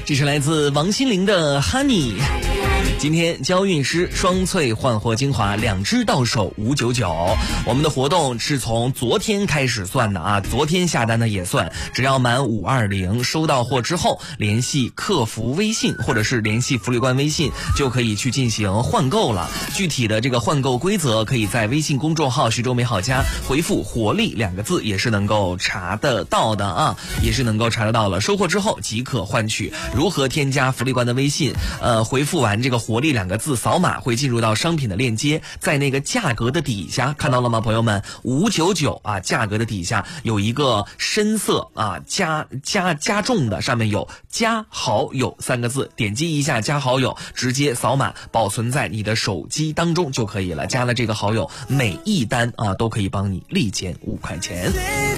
这是来自王心凌的 Honey。今天娇韵诗双萃焕活精华2支到手599，我们的活动是从昨天开始算的啊，昨天下单的也算，只要满520收到货之后，联系客服微信或者是联系福利官微信，就可以去进行换购了。具体的这个换购规则，可以在微信公众号徐州美好家回复活力2个字，也是能够查得到的啊，也是能够查得到了。收货之后即可换取。如何添加福利官的微信？回复完这个活力2个字，扫码会进入到商品的链接，在那个价格的底下看到了吗，朋友们？599啊，价格的底下有一个深色啊加重的，上面有加好友3个字，点击一下加好友，直接扫码保存在你的手机当中就可以了。加了这个好友，每一单啊都可以帮你立减5块钱。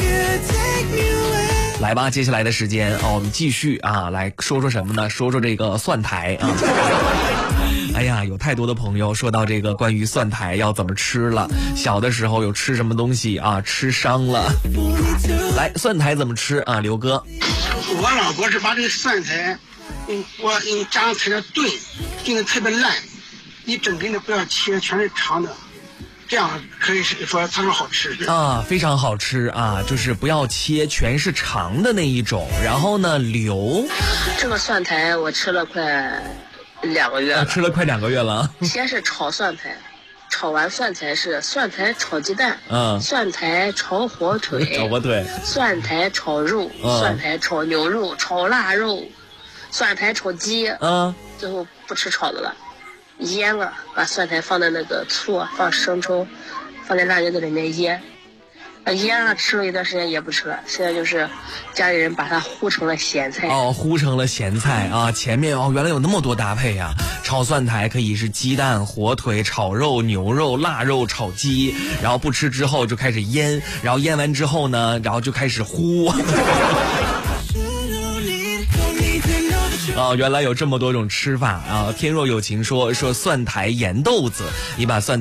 来吧，接下来的时间我们继续啊，来说说什么呢？说说这个蒜苔啊。哎呀，有太多的朋友说到这个关于蒜苔要怎么吃了，小的时候有吃什么东西啊，吃伤了。来，蒜苔怎么吃啊，刘哥？ 我老婆是把这个蒜苔，我用炸菜的炖的特别烂，你整根的不要切，全是长的。这样可以说它是好吃啊，非常好吃啊，就是不要切，全是长的那一种。然后呢， 这个蒜苔我吃了快2个月了， 吃了快2个月了。 先是炒蒜苔，炒完蒜苔是蒜苔炒鸡蛋，蒜苔炒火腿，蒜苔炒肉，蒜苔炒牛肉，炒腊肉，蒜苔炒鸡，最后不吃炒的了。腌了，把蒜苔放在那个醋放生抽，放在辣椒子里面腌，腌了吃了一段时间也不吃了，现在就是家里人把它烀成了咸菜。 烀成了咸菜啊！前面原来有那么多搭配啊！炒蒜苔可以是鸡蛋、火腿、炒肉、牛肉、腊肉、炒鸡，然后不吃之后就开始腌，然后腌完之后呢，然后就开始烀。原来有这么多种吃法啊！天若有情说蒜苔盐豆子，你把蒜